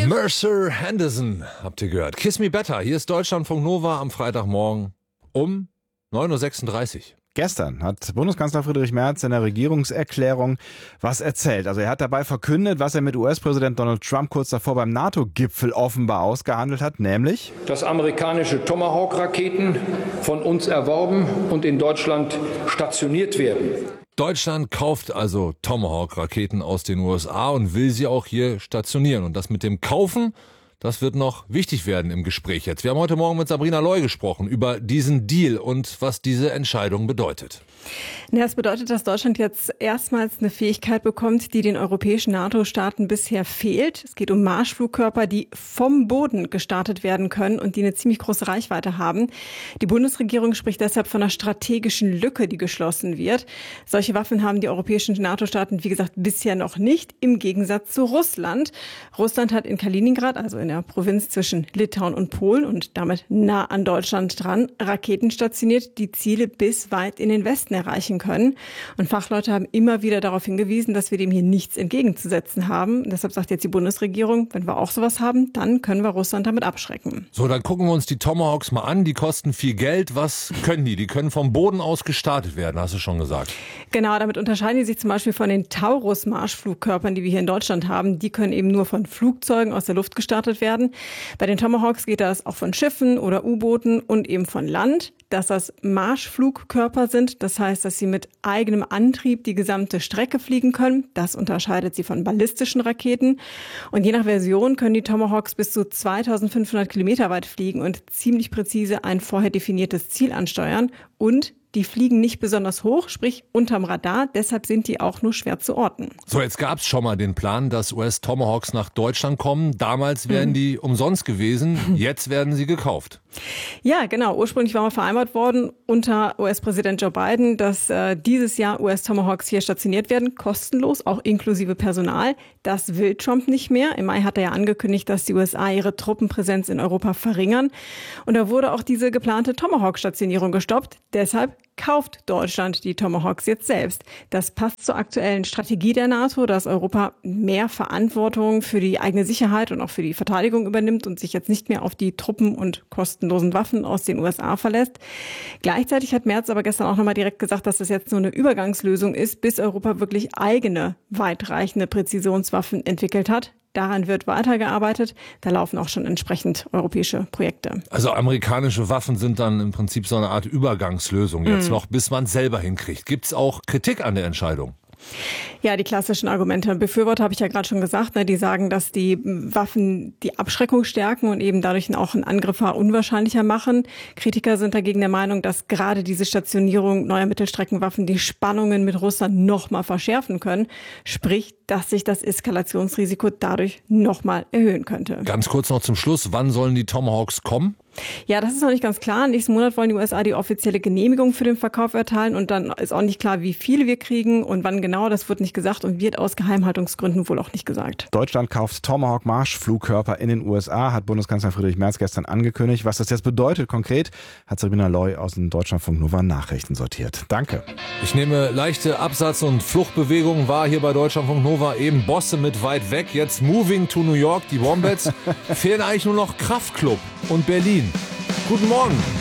Mercer Henderson, habt ihr gehört. Kiss Me Better. Hier ist Deutschlandfunk Nova am Freitagmorgen um 9.36 Uhr. Gestern hat Bundeskanzler Friedrich Merz in der Regierungserklärung was erzählt. Also er hat dabei verkündet, was er mit US-Präsident Donald Trump kurz davor beim NATO-Gipfel offenbar ausgehandelt hat, nämlich: Dass amerikanische Tomahawk-Raketen von uns erworben und in Deutschland stationiert werden. Deutschland kauft also Tomahawk-Raketen aus den USA und will sie auch hier stationieren. Und das mit dem Kaufen, das wird noch wichtig werden im Gespräch jetzt. Wir haben heute Morgen mit Sabrina Loy gesprochen über diesen Deal und was diese Entscheidung bedeutet. Ja, das bedeutet, dass Deutschland jetzt erstmals eine Fähigkeit bekommt, die den europäischen NATO-Staaten bisher fehlt. Es geht um Marschflugkörper, die vom Boden gestartet werden können und die eine ziemlich große Reichweite haben. Die Bundesregierung spricht deshalb von einer strategischen Lücke, die geschlossen wird. Solche Waffen haben die europäischen NATO-Staaten, wie gesagt, bisher noch nicht, im Gegensatz zu Russland. Russland hat in Kaliningrad, also in der Provinz zwischen Litauen und Polen und damit nah an Deutschland dran, Raketen stationiert, die Ziele bis weit in den Westen erreichen können. Und Fachleute haben immer wieder darauf hingewiesen, dass wir dem hier nichts entgegenzusetzen haben. Deshalb sagt jetzt die Bundesregierung, wenn wir auch sowas haben, dann können wir Russland damit abschrecken. So, dann gucken wir uns die Tomahawks mal an. Die kosten viel Geld. Was können die? Die können vom Boden aus gestartet werden, hast du schon gesagt. Genau, damit unterscheiden die sich zum Beispiel von den Taurus-Marschflugkörpern, die wir hier in Deutschland haben. Die können eben nur von Flugzeugen aus der Luft gestartet werden. Bei den Tomahawks geht das auch von Schiffen oder U-Booten und eben von Land. Dass das Marschflugkörper sind, das heißt, dass sie mit eigenem Antrieb die gesamte Strecke fliegen können. Das unterscheidet sie von ballistischen Raketen. Und je nach Version können die Tomahawks bis zu 2500 Kilometer weit fliegen und ziemlich präzise ein vorher definiertes Ziel ansteuern. Und die fliegen nicht besonders hoch, sprich unterm Radar, deshalb sind die auch nur schwer zu orten. So, jetzt gab es schon mal den Plan, dass US-Tomahawks nach Deutschland kommen. Damals wären die umsonst gewesen, jetzt werden sie gekauft. Ja, genau. Ursprünglich war mal vereinbart worden unter US-Präsident Joe Biden, dass dieses Jahr US-Tomahawks hier stationiert werden, kostenlos, auch inklusive Personal. Das will Trump nicht mehr. Im Mai hat er ja angekündigt, dass die USA ihre Truppenpräsenz in Europa verringern. Und da wurde auch diese geplante Tomahawk-Stationierung gestoppt. Deshalb kauft Deutschland die Tomahawks jetzt selbst. Das passt zur aktuellen Strategie der NATO, dass Europa mehr Verantwortung für die eigene Sicherheit und auch für die Verteidigung übernimmt und sich jetzt nicht mehr auf die Truppen und kostenlosen Waffen aus den USA verlässt. Gleichzeitig hat Merz aber gestern auch nochmal direkt gesagt, dass das jetzt nur eine Übergangslösung ist, bis Europa wirklich eigene, weitreichende Präzisionswaffen entwickelt hat. Daran wird weitergearbeitet. Da laufen auch schon entsprechend europäische Projekte. Also amerikanische Waffen sind dann im Prinzip so eine Art Übergangslösung jetzt noch, bis man es selber hinkriegt. Gibt es auch Kritik an der Entscheidung? Ja, die klassischen Argumente. Befürworter habe ich ja gerade schon gesagt, ne, die sagen, dass die Waffen die Abschreckung stärken und eben dadurch auch einen Angriff unwahrscheinlicher machen. Kritiker sind dagegen der Meinung, dass gerade diese Stationierung neuer Mittelstreckenwaffen die Spannungen mit Russland nochmal verschärfen können. Sprich, dass sich das Eskalationsrisiko dadurch nochmal erhöhen könnte. Ganz kurz noch zum Schluss, wann sollen die Tomahawks kommen? Ja, das ist noch nicht ganz klar. Nächsten Monat wollen die USA die offizielle Genehmigung für den Verkauf erteilen und dann ist auch nicht klar, wie viele wir kriegen und wann genau. Das wird nicht gesagt und wird aus Geheimhaltungsgründen wohl auch nicht gesagt. Deutschland kauft Tomahawk-Marschflugkörper in den USA, hat Bundeskanzler Friedrich Merz gestern angekündigt. Was das jetzt bedeutet konkret, hat Sabrina Loy aus dem Deutschlandfunk Nova Nachrichten sortiert. Danke. Ich nehme leichte Absatz- und Fluchtbewegungen wahr hier bei Deutschlandfunk Nova. Eben Bosse mit weit weg, jetzt Moving to New York, die Wombats. Fehlen eigentlich nur noch Kraftklub und Berlin. Guten Morgen.